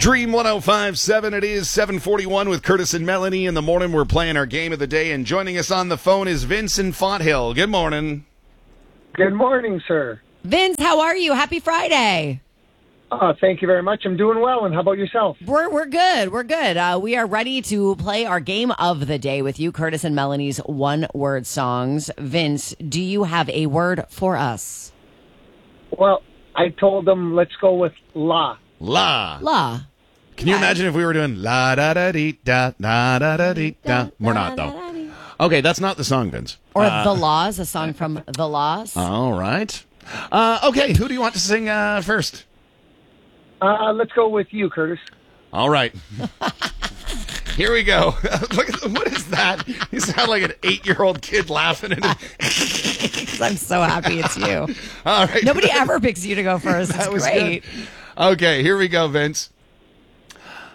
Dream 105.7. It is 7:41 with Curtis and Melanie. In the morning, we're playing our game of the day, and joining us on the phone is Vince in Fonthill. Good morning. Good morning, sir. Vince, how are you? Happy Friday. Thank you very much. I'm doing well, and how about yourself? We're good. We're good. We are ready to play our game of the day with you, Curtis and Melanie's one-word songs. Vince, do you have a word for us? Well, I told them let's go with la. La. La. Can you imagine if we were doing la da da dee da da da da dee da? We're not, though. Okay, that's not the song, Vince. Or The Laws, a song from The Laws. All right. Okay, who do you want to sing first? Let's go with you, Curtis. All right. Here we go. Look, what is that? You sound like an 8-year-old kid laughing at it. I'm so happy it's you. All right. Nobody ever picks you to go first. It's That was great. good. Okay, here we go, Vince.